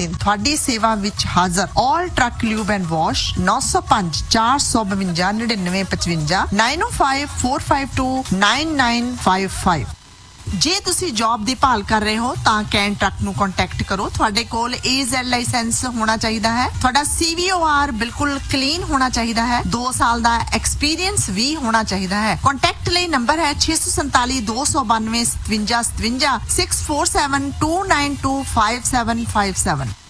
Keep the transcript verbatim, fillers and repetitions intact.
ਤਿੰਨ ਤੁਹਾਡੀ ਸੇਵਾ ਵਿੱਚ ਹਾਜ਼ਰ। ਆਲ ਟਰੱਕ ਲਿਊਬ ਐਂਡ ਵਾਸ਼ ਨੌ ਸੌ ਪੰਜ ਚਾਰ ਸੌ ਬਵੰਜਾ ਨੜਿਨਵੇਂ ਪਚਵੰਜਾ nine O five four five to nine nine five five. ਜੇ ਤੁਸੀਂ ਜੌਬ ਦੀ ਭਾਲ ਕਰ ਰਹੇ ਹੋ ਤਾਂ ਕੈਨ ਟਰੱਕ ਨੂੰ ਕੰਟੈਕਟ ਕਰੋ। ਤੁਹਾਡੇ ਕੋਲ ਏ ਜ਼ੈਡ ਲਾਇਸੈਂਸ ਹੋਣਾ ਚਾਹੀਦਾ ਹੈ। ਤੁਹਾਡਾ ਸੀ ਵੀ ਓ ਆਰ ਬਿਲਕੁਲ ਕਲੀਨ ਹੋਣਾ ਚਾਹੀਦਾ ਹੈ। ਦੋ ਸਾਲ ਦਾ ਐਕਸਪੀਰੀਅੰਸ ਵੀ ਹੋਣਾ ਚਾਹੀਦਾ ਹੈ। ਕੰਟੈਕਟ ਲਈ ਨੰਬਰ ਹੈ ਛੇ ਸੌ ਸੰਤਾਲੀ ਦੋ ਸੌ ਬਾਨਵੇਂ ਸਤਵੰਜਾ ਸਤਵੰਜਾ six four seven to nine to five seven five seven.